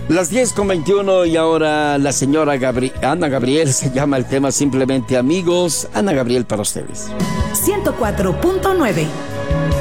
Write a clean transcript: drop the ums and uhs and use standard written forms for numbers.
Las 10:21 y ahora la señora Ana Gabriel, se llama el tema simplemente Amigos. Ana Gabriel para ustedes. 104.9